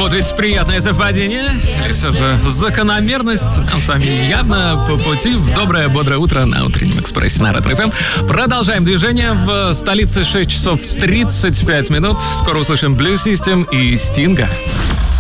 Вот ведь приятное совпадение. И все же закономерность нам с вами явно по пути в доброе, бодрое утро на утреннем экспрессе на Ретро ФМ. Продолжаем движение. В столице 6 часов 35 минут. Скоро услышим Blue System и Стинга.